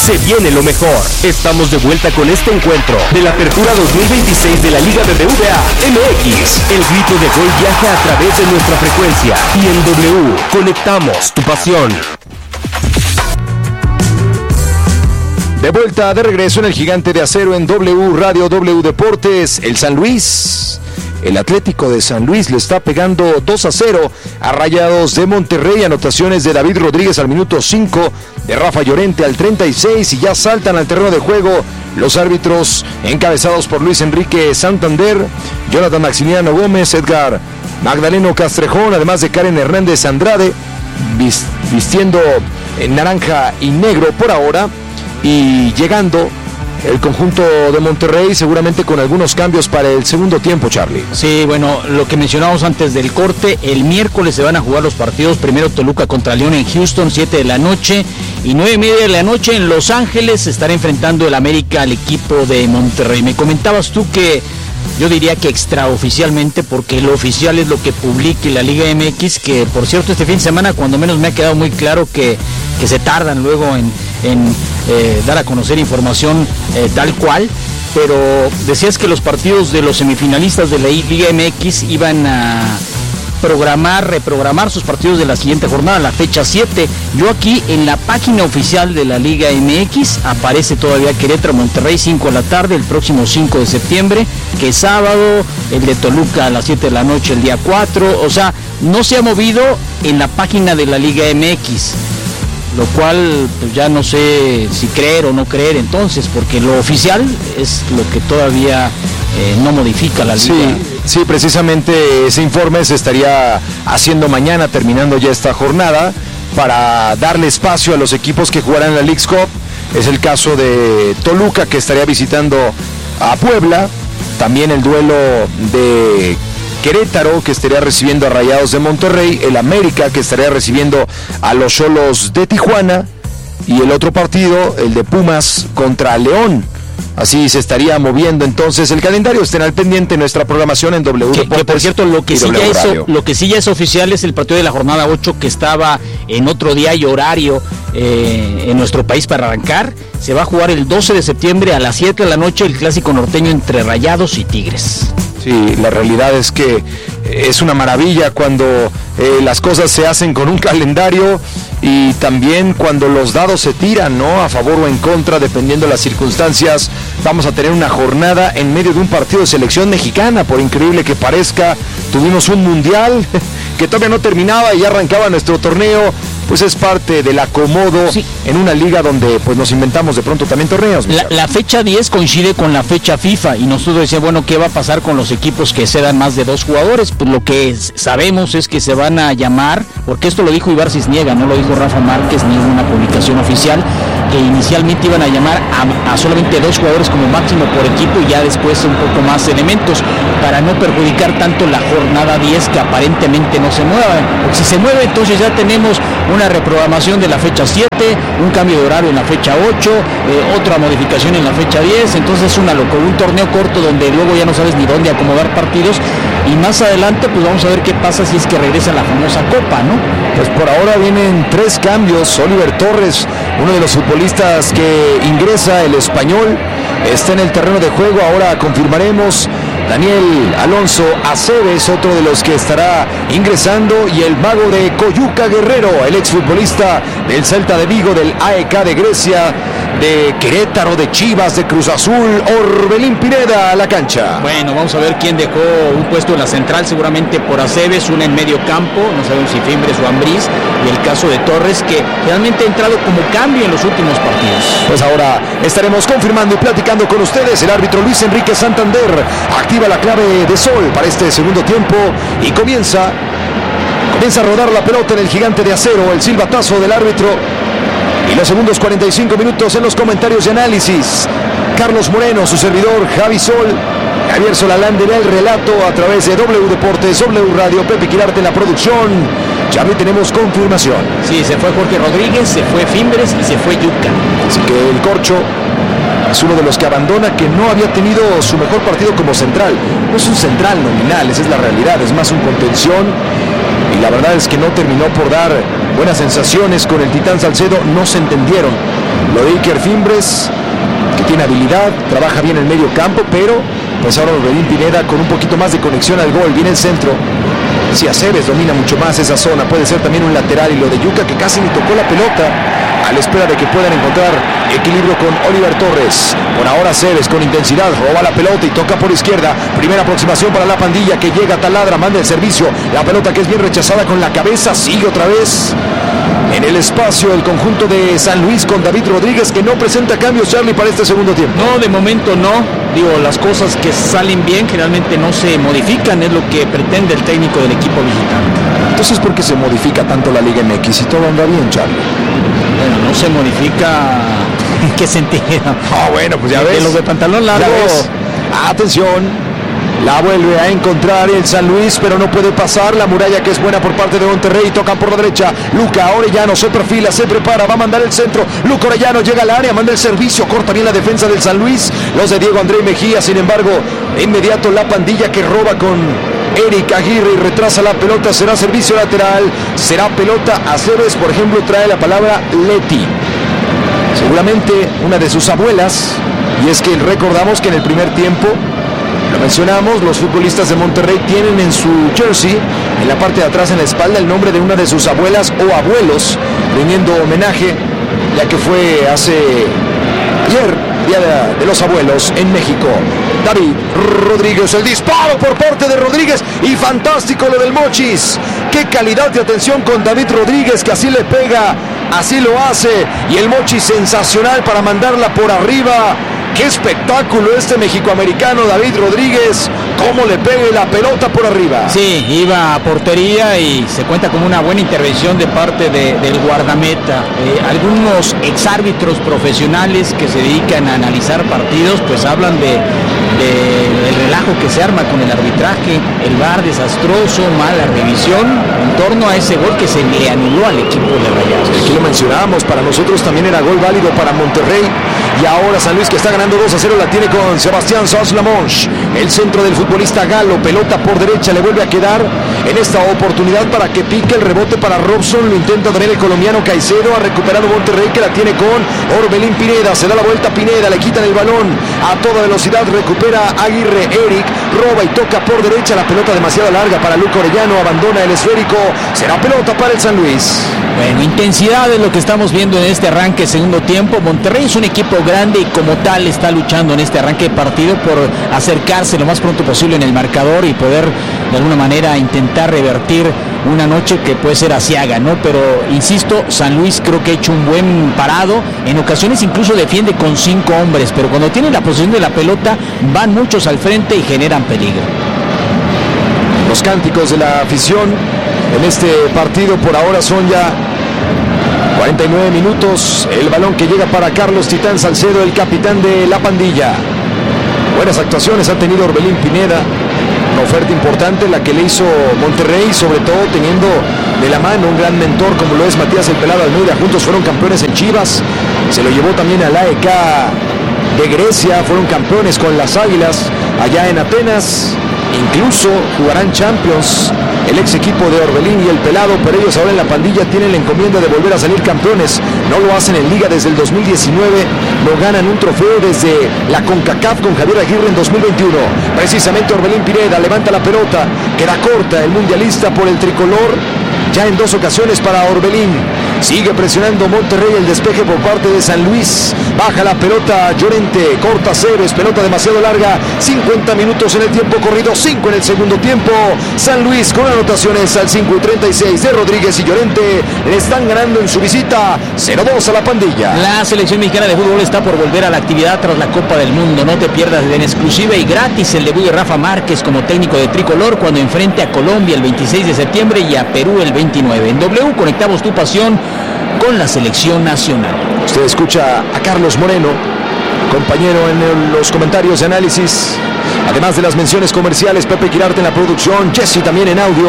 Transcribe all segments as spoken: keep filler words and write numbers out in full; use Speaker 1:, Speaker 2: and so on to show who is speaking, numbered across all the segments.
Speaker 1: Se viene lo mejor. Estamos de vuelta con este encuentro de la Apertura dos mil veintiséis de la Liga B B V A M X. El grito de gol viaja a través de nuestra frecuencia y en W conectamos tu pasión.
Speaker 2: De vuelta, de regreso en el Gigante de Acero en W Radio W Deportes, el San Luis. El Atlético de San Luis le está pegando dos a cero a Rayados de Monterrey. Anotaciones de David Rodríguez al minuto cinco, de Rafa Llorente al treinta y seis, y ya saltan al terreno de juego los árbitros encabezados por Luis Enrique Santander, Jonathan Maximiliano Gómez, Edgar Magdaleno Castrejón, además de Karen Hernández Andrade, vistiendo en naranja y negro por ahora, y llegando el conjunto de Monterrey seguramente con algunos cambios para el segundo tiempo, Charlie.
Speaker 3: Sí, bueno, lo que mencionamos antes del corte, el miércoles se van a jugar los partidos, primero Toluca contra León en Houston, siete de la noche, y nueve y media de la noche en Los Ángeles se estará enfrentando el América al equipo de Monterrey. Me comentabas tú que yo diría que extraoficialmente, porque lo oficial es lo que publique la Liga M X, que por cierto este fin de semana cuando menos me ha quedado muy claro que, que se tardan luego en, en eh, dar a conocer información eh, tal cual, pero decías que los partidos de los semifinalistas de la Liga M X iban a programar, reprogramar sus partidos de la siguiente jornada, la fecha siete. Yo aquí en la página oficial de la Liga M X aparece todavía Querétaro Monterrey cinco de la tarde el próximo cinco de septiembre, que es sábado, el de Toluca a las siete de la noche el día cuatro, o sea, no se ha movido en la página de la Liga M X, lo cual pues ya no sé si creer o no creer entonces, porque lo oficial es lo que todavía eh, no modifica la Liga.
Speaker 2: Sí. Sí, precisamente ese informe se estaría haciendo mañana, terminando ya esta jornada, para darle espacio a los equipos que jugarán en la Leagues Cup. Es el caso de Toluca, que estaría visitando a Puebla, también el duelo de Querétaro, que estaría recibiendo a Rayados de Monterrey, el América, que estaría recibiendo a los Xolos de Tijuana, y el otro partido, el de Pumas contra León. Así se estaría moviendo entonces el calendario. Estén al pendiente en nuestra programación en W
Speaker 3: que,
Speaker 2: Deportes.
Speaker 3: Que por cierto, lo que, sí ya es, lo que sí ya es oficial es el partido de la jornada ocho, que estaba en otro día y horario eh, en nuestro país para arrancar. Se va a jugar el doce de septiembre a las siete de la noche, el clásico norteño entre Rayados y Tigres.
Speaker 2: Sí, la realidad es que es una maravilla cuando eh, las cosas se hacen con un calendario, y también cuando los dados se tiran, ¿no? A favor o en contra, dependiendo de las circunstancias. Vamos a tener una jornada en medio de un partido de selección mexicana, por increíble que parezca. Tuvimos un mundial que todavía no terminaba y ya arrancaba nuestro torneo. Pues es parte del acomodo, sí, en una liga donde pues nos inventamos de pronto también torneos.
Speaker 3: La, la fecha diez coincide con la fecha FIFA, y nosotros decíamos, bueno, ¿qué va a pasar con los equipos que cedan más de dos jugadores? Pues lo que es, sabemos es que se van a llamar, porque esto lo dijo Ibar Cisniega, no lo dijo Rafa Márquez ni en una publicación oficial, que inicialmente iban a llamar a, a solamente dos jugadores como máximo por equipo, y ya después un poco más elementos, para no perjudicar tanto la jornada diez, que aparentemente no se mueva. Porque si se mueve, entonces ya tenemos una reprogramación de la fecha siete, un cambio de horario en la fecha ocho, eh, otra modificación en la fecha diez, entonces es una locura, un torneo corto donde luego ya no sabes ni dónde acomodar partidos, y más adelante pues vamos a ver qué pasa si es que regresa la famosa Copa, ¿no?
Speaker 2: Pues por ahora vienen tres cambios. Oliver Torres, uno de los futbolistas que ingresa, el español, está en el terreno de juego, ahora confirmaremos. Daniel Alonso Aceves, otro de los que estará ingresando, y el mago de Coyuca Guerrero, el exfutbolista del Celta de Vigo, del A E K de Grecia, de Querétaro, de Chivas, de Cruz Azul, Orbelín Pineda a la cancha.
Speaker 3: Bueno, vamos a ver quién dejó un puesto en la central, seguramente por Aceves, una en medio campo, no sabemos si Fimbres o Ambriz, y el caso de Torres, que realmente ha entrado como cambio en los últimos partidos.
Speaker 2: Pues ahora estaremos confirmando y platicando con ustedes. El árbitro Luis Enrique Santander activa la clave de sol para este segundo tiempo y comienza comienza a rodar la pelota en el Gigante de Acero, el silbatazo del árbitro, y los segundos cuarenta y cinco minutos en los comentarios y análisis. Carlos Moreno, su servidor Javi Sol, Javier Solalán en el relato a través de W Deportes, W Radio, Pepe Quirarte en la producción. Ya tenemos confirmación.
Speaker 3: Sí, se fue Jorge Rodríguez, se fue Fimbres y se fue Yuca.
Speaker 2: Así que el Corcho es uno de los que abandona, que no había tenido su mejor partido como central. No es un central nominal, esa es la realidad, es más un contención. Y la verdad es que no terminó por dar buenas sensaciones con el Titán Salcedo, no se entendieron. Lo de Iker Fimbres, que tiene habilidad, trabaja bien en el medio campo, pero pues ahora Orbelín Pineda con un poquito más de conexión al gol, viene el centro. Si Aceves domina mucho más esa zona, puede ser también un lateral, y lo de Yuka, que casi ni tocó la pelota, a la espera de que puedan encontrar equilibrio con Oliver Torres. Por ahora Aceves con intensidad roba la pelota y toca por izquierda. Primera aproximación para la pandilla, que llega, taladra, manda el servicio. La pelota que es bien rechazada con la cabeza, sigue otra vez en el espacio el conjunto de San Luis con David Rodríguez, que no presenta cambios, Charlie, para este segundo tiempo.
Speaker 3: No, de momento no. Digo, las cosas que salen bien generalmente no se modifican, es lo que pretende el técnico del equipo visitante.
Speaker 2: Entonces, ¿por qué se modifica tanto la Liga M X si todo anda bien, Charlie?
Speaker 3: Bueno, no se modifica. ¿En qué sentido?
Speaker 2: Ah, bueno, pues ya
Speaker 3: de
Speaker 2: ves.
Speaker 3: Los de pantalón largo.
Speaker 2: Atención. La vuelve a encontrar el San Luis, pero no puede pasar. La muralla, que es buena por parte de Monterrey. Tocan por la derecha. Luca Orellano se perfila, se prepara, va a mandar el centro. Luca Orellano llega al área, manda el servicio. Corta bien la defensa del San Luis. Los de Diego André Mejía, sin embargo, de inmediato la pandilla que roba con Eric Aguirre y retrasa la pelota. Será servicio lateral. Será pelota a Aceves, por ejemplo, trae la palabra Leti. Seguramente una de sus abuelas. Y es que recordamos que en el primer tiempo, lo mencionamos, los futbolistas de Monterrey tienen en su jersey, en la parte de atrás en la espalda, el nombre de una de sus abuelas o abuelos, rindiendo homenaje, ya que fue hace ayer, Día de los Abuelos en México. David Rodríguez, el disparo por parte de Rodríguez, y fantástico lo del Mochis. Qué calidad de atención con David Rodríguez, que así le pega, así lo hace, y el Mochis sensacional para mandarla por arriba. ¡Qué espectáculo este mexicoamericano David Rodríguez! ¡Cómo le pegue la pelota por arriba!
Speaker 3: Sí, iba a portería y se cuenta como una buena intervención de parte de, del guardameta. Eh, algunos exárbitros profesionales que se dedican a analizar partidos, pues hablan de, de el relajo que se arma con el arbitraje, el V A R desastroso, mala revisión en torno a ese gol que se le anuló al equipo de Rayados.
Speaker 2: Aquí lo mencionábamos, para nosotros también era gol válido para Monterrey, y ahora San Luis, que está ganando dos a cero, la tiene con Sebastián Sanz-Lamonche. El centro del futbolista Galo, pelota por derecha, le vuelve a quedar en esta oportunidad para que pique el rebote para Robson. Lo intenta también el colombiano Caicedo. Ha recuperado Monterrey, que la tiene con Orbelín Pineda. Se da la vuelta Pineda, le quitan el balón a toda velocidad. Recupera Aguirre, Eric roba y toca por derecha. La pelota demasiado larga para Luca Orellano. Abandona el esférico. Será pelota para el San Luis.
Speaker 3: Bueno, intensidad es lo que estamos viendo en este arranque segundo tiempo. Monterrey es un equipo grande y como tal está luchando en este arranque de partido por acercarse lo más pronto posible en el marcador y poder de alguna manera intentar revertir una noche que puede ser asiaga, ¿no? Pero insisto, San Luis creo que ha hecho un buen parado, en ocasiones incluso defiende con cinco hombres, pero cuando tienen la posesión de la pelota van muchos al frente y generan peligro.
Speaker 2: Los cánticos de la afición en este partido por ahora son ya cuarenta y nueve minutos. El balón que llega para Carlos Titán Salcedo, el capitán de la pandilla. Buenas actuaciones ha tenido Orbelín Pineda. Una oferta importante la que le hizo Monterrey, sobre todo teniendo de la mano un gran mentor como lo es Matías El Pelado Almeida. Juntos fueron campeones en Chivas. Se lo llevó también al A E K de Grecia. Fueron campeones con las Águilas allá en Atenas. Incluso jugarán Champions el ex equipo de Orbelín y El Pelado, pero ellos ahora en la pandilla tienen la encomienda de volver a salir campeones. No lo hacen en Liga desde el dos mil diecinueve, no ganan un trofeo desde la CONCACAF con Javier Aguirre en dos mil veintiuno. Precisamente Orbelín Pineda levanta la pelota, queda corta el mundialista por el tricolor, ya en dos ocasiones para Orbelín. Sigue presionando Monterrey, el despeje por parte de San Luis. Baja la pelota Llorente, corta cero, es pelota demasiado larga. cincuenta minutos en el tiempo corrido, cinco en el segundo tiempo. San Luis con anotaciones al cinco y treinta y seis de Rodríguez y Llorente. Le están ganando en su visita cero dos a la pandilla.
Speaker 3: La selección mexicana de fútbol está por volver a la actividad tras la Copa del Mundo. No te pierdas en exclusiva y gratis el debut de Rafa Márquez como técnico de tricolor cuando enfrente a Colombia el veintiséis de septiembre y a Perú el veintinueve. En W conectamos tu pasión con la selección nacional.
Speaker 2: Usted escucha a Carlos Moreno, compañero en los comentarios de análisis, además de las menciones comerciales, Pepe Quirarte en la producción, Jesse también en audio,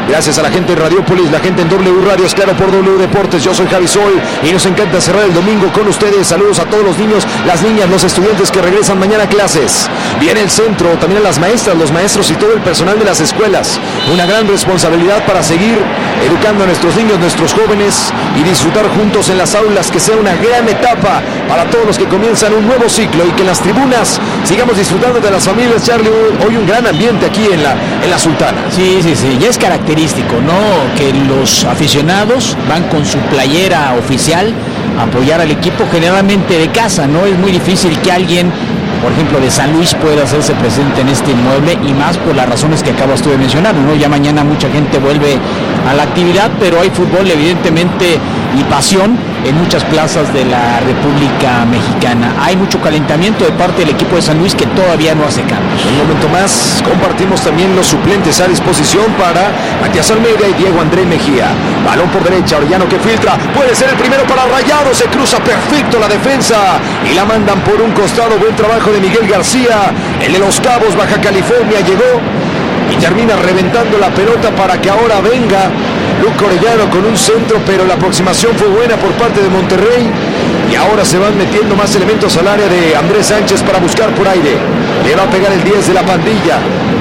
Speaker 2: Gracias a la gente de Radiopolis, la gente en W Radios, claro, por W Deportes. Yo soy Javi Sol y nos encanta cerrar el domingo con ustedes. Saludos a todos los niños, las niñas, los estudiantes que regresan mañana a clases. Viene el centro, también a las maestras, los maestros y todo el personal de las escuelas. Una gran responsabilidad para seguir educando a nuestros niños, nuestros jóvenes y disfrutar juntos en las aulas, que sea una gran etapa para todos los que comienzan un nuevo ciclo y que en las tribunas sigamos disfrutando de las familias. Charlie, hoy un gran ambiente aquí en la, en la Sultana.
Speaker 3: Sí, sí, sí, ya es característico, ¿no? Que los aficionados van con su playera oficial a apoyar al equipo, generalmente de casa, ¿no? Es muy difícil que alguien, por ejemplo, de San Luis pueda hacerse presente en este inmueble, y más por las razones que acabas tú de mencionar, ¿no? Ya mañana mucha gente vuelve a la actividad, pero hay fútbol evidentemente y pasión en muchas plazas de la República Mexicana. Hay mucho calentamiento de parte del equipo de San Luis que todavía no hace cambios.
Speaker 2: Un momento más, compartimos también los suplentes a disposición para Matías Almeida y Diego André Mejía. Balón por derecha, Orellano que filtra, puede ser el primero para Rayados, se cruza perfecto la defensa y la mandan por un costado. Buen trabajo de Miguel García, el de Los Cabos, Baja California, llegó y termina reventando la pelota para que ahora venga Luke Orellano con un centro, pero la aproximación fue buena por parte de Monterrey y ahora se van metiendo más elementos al área de Andrés Sánchez para buscar por aire. Le va a pegar el diez de la pandilla.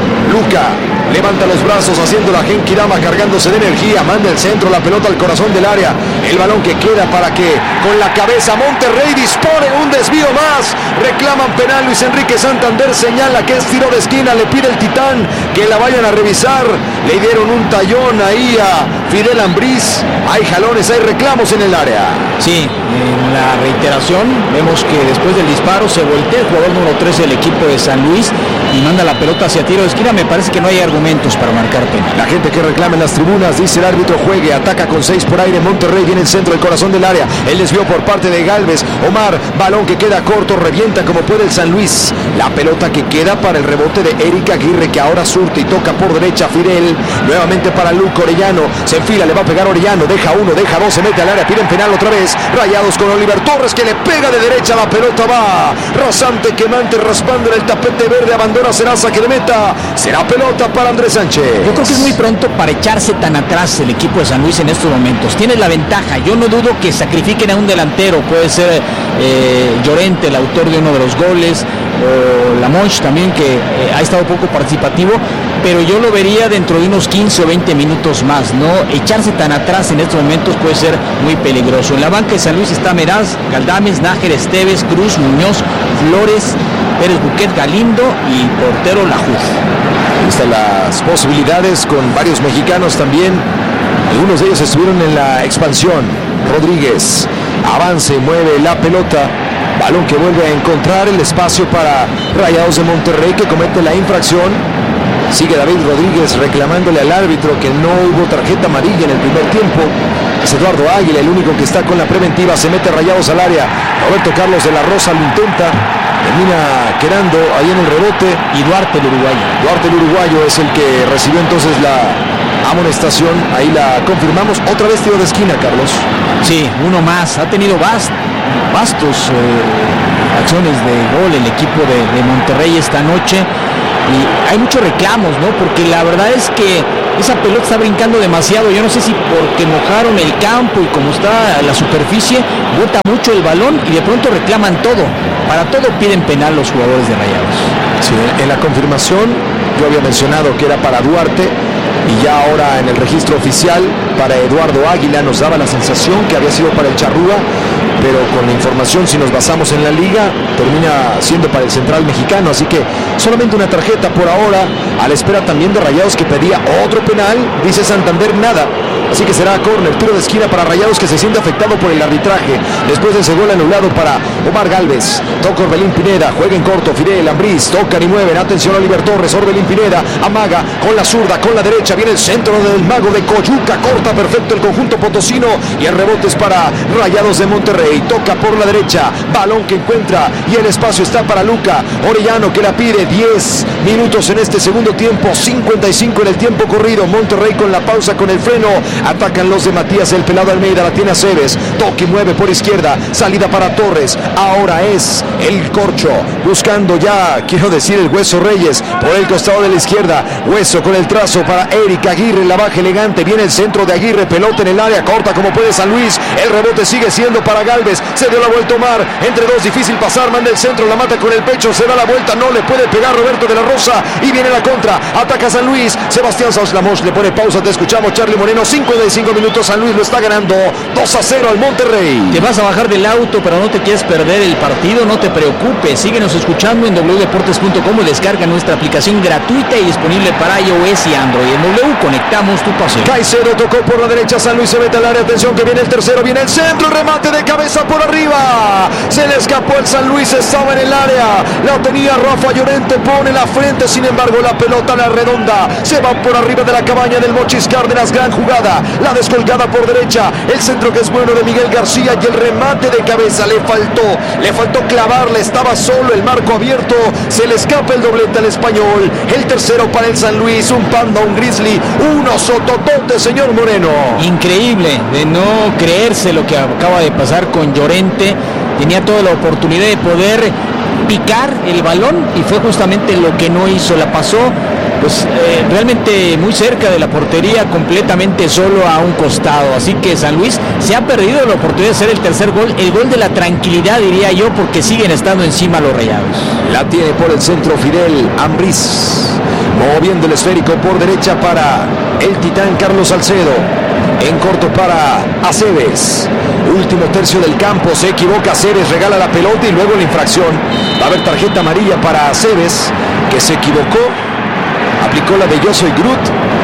Speaker 2: Luca levanta los brazos haciendo la Genkidama, cargándose de energía, manda el centro, la pelota al corazón del área, el balón que queda para que con la cabeza Monterrey dispone un desvío más, reclaman penal. Luis Enrique Santander señala que es tiro de esquina, le pide el Titán que la vayan a revisar, le dieron un tallón ahí a Fidel Ambriz, hay jalones, hay reclamos en el área.
Speaker 3: Sí, en la reiteración vemos que después del disparo se voltea el jugador número trece del equipo de San Luis y manda la pelota hacia tiro de esquina. Me parece que no hay argumentos para marcar penal.
Speaker 2: La gente que reclama en las tribunas dice el árbitro juegue, ataca con seis por aire Monterrey, viene el centro del corazón del área, el desvío por parte de Galvez, Omar, balón que queda corto, revienta como puede el San Luis, la pelota que queda para el rebote de Eric Aguirre que ahora surte y toca por derecha Fidel, nuevamente para Luke Orellano, se enfila, le va a pegar Orellano, deja uno, deja dos, se mete al área, piden penal otra vez, Rayados con Oliver Torres que le pega de derecha, la pelota va rasante, quemante, raspando en el tapete verde, abandona Seraza que le meta, será pelota para Andrés Sánchez.
Speaker 3: Yo creo que es muy pronto para echarse tan atrás el equipo de San Luis en estos momentos. Tiene la ventaja. Yo no dudo que sacrifiquen a un delantero. Puede ser eh, Llorente, el autor de uno de los goles, o Lamonch también, que eh, ha estado poco participativo, pero yo lo vería dentro de unos quince o veinte minutos más, ¿no? Echarse tan atrás en estos momentos puede ser muy peligroso. En la banca de San Luis está Meraz, Galdames, Nájer, Esteves, Cruz, Muñoz, Flores, Pérez Buquet, Galindo y portero Lajuz.
Speaker 2: Están las posibilidades con varios mexicanos también. Algunos de ellos estuvieron en la expansión. Rodríguez avanza y mueve la pelota. Balón que vuelve a encontrar el espacio para Rayados de Monterrey que comete la infracción. Sigue David Rodríguez reclamándole al árbitro que no hubo tarjeta amarilla en el primer tiempo. Es Eduardo Águila el único que está con la preventiva. Se mete Rayados al área. Roberto Carlos de la Rosa lo intenta. Termina quedando ahí en el rebote.
Speaker 3: Y Duarte el uruguayo.
Speaker 2: Duarte el uruguayo es el que recibió entonces la amonestación. Ahí la confirmamos. Otra vez tiro de esquina, Carlos.
Speaker 3: Sí, uno más. Ha tenido vast, vastos eh, acciones de gol el equipo de, de Monterrey esta noche. Y hay muchos reclamos, ¿no? Porque la verdad es que esa pelota está brincando demasiado. Yo no sé si porque mojaron el campo y como está la superficie, bota mucho el balón y de pronto reclaman todo. Para todo piden penal los jugadores de Rayados.
Speaker 2: Sí, en la confirmación yo había mencionado que era para Duarte y ya ahora en el registro oficial para Eduardo Águila nos daba la sensación que había sido para el Charrúa, pero con la información, si nos basamos en la liga, termina siendo para el central mexicano, así que solamente una tarjeta por ahora, a la espera también de Rayados que pedía otro penal, dice Santander nada, así que será córner, tiro de esquina para Rayados que se siente afectado por el arbitraje, después de ese gol anulado para Omar Galvez, toca Orbelín Pineda, juega en corto, Fidel Ambriz, tocan y mueven, atención Oliver Torres, Orbelín Pineda, amaga con la zurda, con la derecha, viene el centro del mago de Coyuca, corta perfecto el conjunto potosino y el rebote es para Rayados de Monterrey, toca por la derecha, balón que encuentra y el espacio está para Luca Orellano que la pide, diez minutos en este segundo tiempo, cincuenta y cinco en el tiempo corrido, Monterrey con la pausa, con el freno, atacan los de Matías el pelado Almeida, la tiene Aceves, toque y mueve por izquierda, salida para Torres, Ahora es el Corcho, buscando ya, quiero decir, el Hueso Reyes, por el costado de la izquierda. Hueso con el trazo para Eric Aguirre, la baja elegante, viene el centro de Aguirre, pelota en el área, corta como puede San Luis, el rebote sigue siendo para Galvez, se dio la vuelta Omar, entre dos, difícil pasar, manda el centro, la mata con el pecho, se da la vuelta, no le puede pegar Roberto de la Rosa, y viene la contra, ataca San Luis, Sebastián Sauslamos le pone pausa, te escuchamos Charlie Moreno, cincuenta y cinco minutos, San Luis lo está ganando dos a cero al Monterrey.
Speaker 3: Te vas a bajar del auto, pero no te quieres perder el partido, no te preocupes, síguenos escuchando en doble u deportes punto com, descarga nuestra aplicación gratuita y disponible para iOS y Android. En W conectamos tu pasión.
Speaker 2: Caicedo tocó por la derecha, San Luis se mete al área, atención que viene el tercero, viene el centro, el remate de cabeza por arriba, se le escapó el San Luis, estaba en el área, la tenía Rafa Llorente, pone la frente, sin embargo la pelota la redonda, se va por arriba de la cabaña del Mochis Cárdenas, gran jugada, la descolgada por derecha, el centro que es bueno de Miguel García y el remate de cabeza, le faltó, le faltó clavarle, estaba solo, el marco abierto, se le escapa el doblete al español, el tercero para el San Luis, un Panda, un Grizzly, un osototote, señor Moreno.
Speaker 3: Increíble, de no creerse lo que acaba de pasar con Llorente, tenía toda la oportunidad de poder picar el balón y fue justamente lo que no hizo, la pasó pues eh, realmente muy cerca de la portería, completamente solo a un costado, así que San Luis se ha perdido la oportunidad de hacer el tercer gol, el gol de la tranquilidad diría yo, porque siguen estando encima los Rayados.
Speaker 2: La tiene por el centro Fidel Ambriz, moviendo el esférico por derecha para el titán Carlos Salcedo, en corto para Aceves, último tercio del campo, se equivoca Aceves, regala la pelota y luego la infracción, va a haber tarjeta amarilla para Aceves, que se equivocó, aplicó la de Yo Soy Groot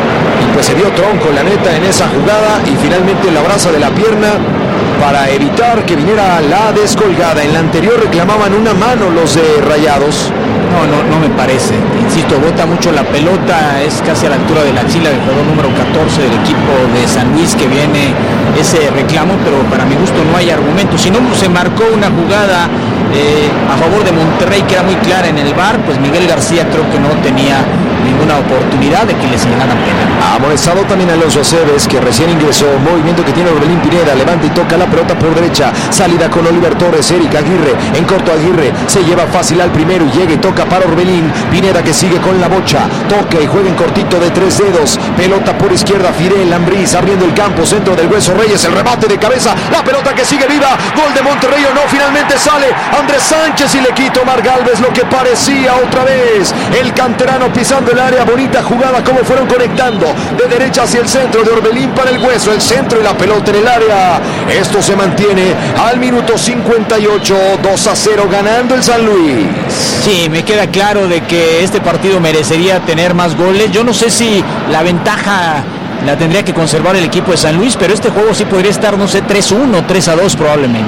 Speaker 2: y pues se dio tronco la neta en esa jugada y finalmente la abraza de la pierna para evitar que viniera la descolgada. En la anterior reclamaban una mano los de Rayados.
Speaker 3: No, no, no me parece, insisto, bota mucho la pelota, es casi a la altura de la axila del jugador número catorce del equipo de San Luis que viene ese reclamo, pero para mi gusto no hay argumento. Si no se marcó una jugada eh, a favor de Monterrey que era muy clara en el V A R, pues Miguel García creo que no tenía ninguna oportunidad de que le señalaran pena.
Speaker 2: Amonestado también Alonso Aceves, que recién ingresó, movimiento que tiene Orbelín Pineda, levanta y toca la pelota por derecha, salida con Oliver Torres, Eric Aguirre, en corto Aguirre, se lleva fácil al primero y llega y toca para Orbelín, Pineda que sigue con la bocha, toca y juega en cortito de tres dedos, pelota por izquierda, Fidel Ambriz abriendo el campo, centro del Hueso Reyes, el remate de cabeza, la pelota que sigue viva, gol de Monterrey o no, finalmente sale Andrés Sánchez y le quita Omar Galvez lo que parecía otra vez, el canterano pisando el área, bonita jugada, como fueron conectando, de derecha hacia el centro, de Orbelín para el Hueso, el centro y la pelota en el área, esto se mantiene al minuto cincuenta y ocho, dos a cero ganando el San Luis.
Speaker 3: Sí, me queda claro de que este partido merecería tener más goles, yo no sé si la ventaja la tendría que conservar el equipo de San Luis, pero este juego sí podría estar, no sé, tres a uno, tres a dos probablemente.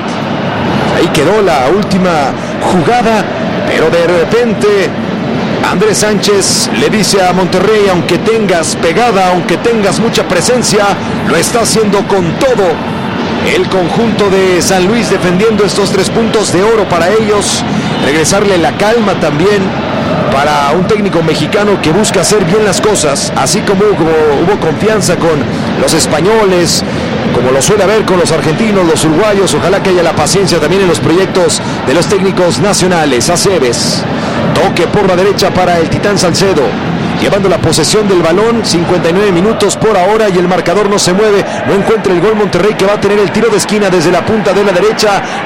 Speaker 2: Ahí quedó la última jugada, pero de repente Andrés Sánchez le dice a Monterrey, aunque tengas pegada, aunque tengas mucha presencia, lo está haciendo con todo. El conjunto de San Luis defendiendo estos tres puntos de oro para ellos, regresarle la calma también para un técnico mexicano que busca hacer bien las cosas, así como hubo, hubo confianza con los españoles, como lo suele haber con los argentinos, los uruguayos. Ojalá que haya la paciencia también en los proyectos de los técnicos nacionales. Aceves, toque por la derecha para el titán Salcedo, llevando la posesión del balón, cincuenta y nueve minutos por ahora y el marcador no se mueve, no encuentra el gol Monterrey, que va a tener el tiro de esquina desde la punta de la derecha.